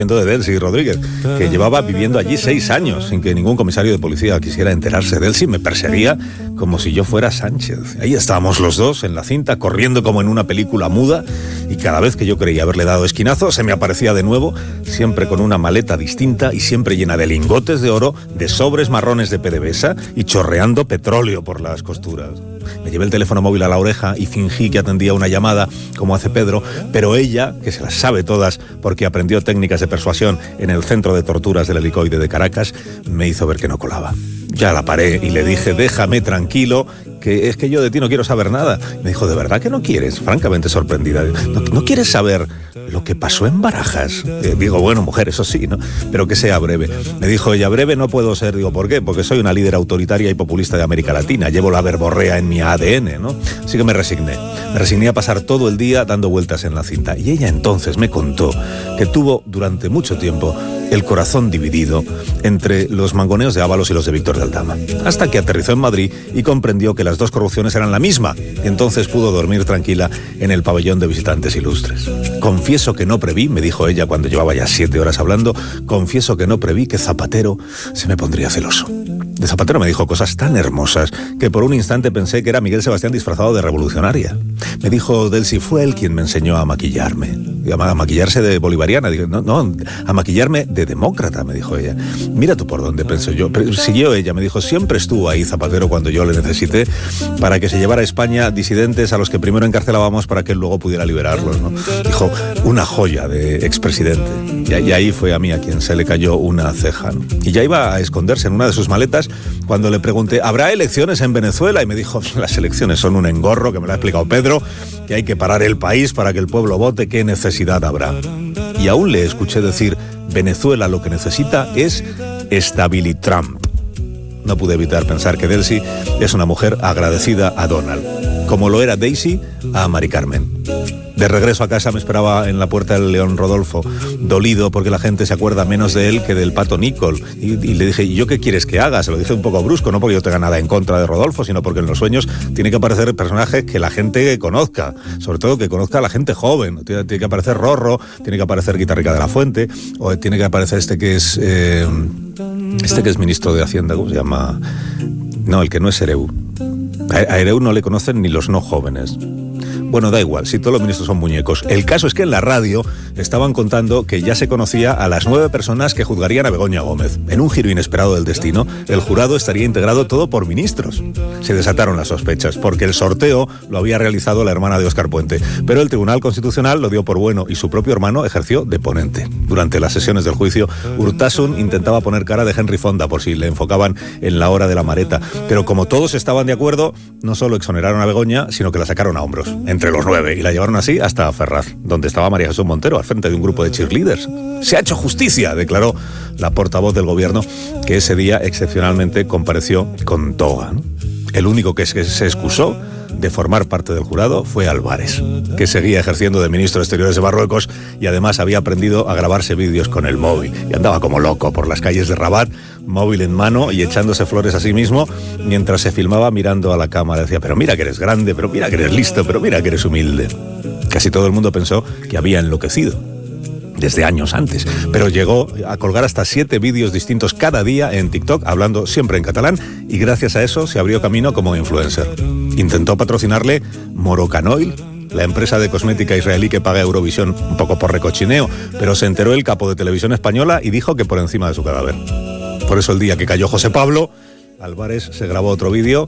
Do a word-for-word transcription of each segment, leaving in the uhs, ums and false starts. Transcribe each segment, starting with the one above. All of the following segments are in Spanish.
de Delcy Rodríguez, que llevaba viviendo allí seis años sin que ningún comisario de policía quisiera enterarse. Delcy me perseguía como si yo fuera Sánchez. Ahí estábamos los dos en la cinta, corriendo como en una película muda, y cada vez que yo creía haberle dado esquinazo, se me aparecía de nuevo, siempre con una maleta distinta y siempre llena de lingotes de oro, de sobres marrones de P D V S A y chorreando petróleo por las costuras. Me llevé el teléfono móvil a la oreja y fingí que atendía una llamada, como hace Pedro, pero ella, que se las sabe todas porque aprendió técnicas de persuasión en el centro de torturas del helicoide de Caracas, me hizo ver que no colaba. Ya la paré y le dije, déjame tranquilo, que es que yo de ti no quiero saber nada. Me dijo, ¿de verdad que no quieres? Francamente sorprendida. ¿No, no quieres saber lo que pasó en Barajas? Eh, digo, bueno, mujer, eso sí, ¿no? Pero que sea breve. Me dijo ella, breve no puedo ser. Digo, ¿por qué? Porque soy una líder autoritaria y populista de América Latina. Llevo la verborrea en mi A D N, ¿no? Así que me resigné. Me resigné a pasar todo el día dando vueltas en la cinta. Y ella entonces me contó que tuvo durante mucho tiempo el corazón dividido entre los mangoneos de Ábalos y los de Víctor de Aldama, hasta que aterrizó en Madrid y comprendió que las dos corrupciones eran la misma, y entonces pudo dormir tranquila en el pabellón de visitantes ilustres. Confieso que no preví, me dijo ella cuando llevaba ya siete horas hablando, confieso que no preví que Zapatero se me pondría celoso. De Zapatero me dijo cosas tan hermosas que por un instante pensé que era Miguel Sebastián disfrazado de revolucionaria. Me dijo, Delcy, fue él quien me enseñó a maquillarme. A maquillarse de bolivariana. Digo, no, no, a maquillarme de demócrata, me dijo ella. Mira tú por dónde, pensé yo. Pero siguió ella, me dijo, siempre estuvo ahí Zapatero cuando yo le necesité para que se llevara a España disidentes a los que primero encarcelábamos para que él luego pudiera liberarlos, ¿no? Dijo, una joya de expresidente. Y, y ahí fue a mí a quien se le cayó una ceja, ¿no? Y ya iba a esconderse en una de sus maletas cuando le pregunté, ¿habrá elecciones en Venezuela? Y me dijo, las elecciones son un engorro, que me lo ha explicado Pedro, que hay que parar el país para que el pueblo vote, ¿qué necesidad habrá? Y aún le escuché decir, Venezuela lo que necesita es estabilitrump. No pude evitar pensar que Delcy es una mujer agradecida a Donald, como lo era Daisy a Mari Carmen. De regreso a casa me esperaba en la puerta el León Rodolfo, dolido porque la gente se acuerda menos de él que del Pato Nicol. Y, y le dije, ¿y yo qué quieres que haga? Se lo dije un poco brusco, no porque yo tenga nada en contra de Rodolfo, sino porque en los sueños tiene que aparecer personajes que la gente conozca, sobre todo que conozca a la gente joven. Tiene, tiene que aparecer Rorro, tiene que aparecer Guitarrica de la Fuente, o tiene que aparecer este que es eh, este que es ministro de Hacienda, ¿cómo se llama? No, el que no es Ereu. A, a Ereu no le conocen ni los no jóvenes. Bueno, da igual, si todos los ministros son muñecos. El caso es que en la radio estaban contando que ya se conocía a las nueve personas que juzgarían a Begoña Gómez. En un giro inesperado del destino, el jurado estaría integrado todo por ministros. Se desataron las sospechas, porque el sorteo lo había realizado la hermana de Óscar Puente, pero el Tribunal Constitucional lo dio por bueno y su propio hermano ejerció de ponente. Durante las sesiones del juicio, Urtasun intentaba poner cara de Henry Fonda por si le enfocaban en la hora de la mareta, pero como todos estaban de acuerdo, no solo exoneraron a Begoña, sino que la sacaron a hombros, entre los nueve, y la llevaron así hasta Ferraz, donde estaba María Jesús Montero, al frente de un grupo de cheerleaders. Se ha hecho justicia, declaró la portavoz del gobierno, que ese día excepcionalmente compareció con toga, ¿no? El único que se excusó de formar parte del jurado fue Álvarez, que seguía ejerciendo de ministro de Exteriores de Marruecos y además había aprendido a grabarse vídeos con el móvil y andaba como loco por las calles de Rabat, móvil en mano y echándose flores a sí mismo mientras se filmaba mirando a la cámara. Decía, pero mira que eres grande, pero mira que eres listo, pero mira que eres humilde. Casi todo el mundo pensó que había enloquecido desde años antes, pero llegó a colgar hasta siete vídeos distintos cada día en TikTok, hablando siempre en catalán, y gracias a eso se abrió camino como influencer. Intentó patrocinarle Morocanoil, la empresa de cosmética israelí que paga Eurovisión un poco por recochineo, pero se enteró el capo de Televisión Española y dijo que por encima de su cadáver. Por eso el día que cayó José Pablo, Álvarez se grabó otro vídeo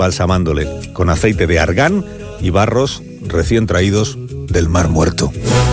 embalsamándole con aceite de argán y barros recién traídos del Mar Muerto.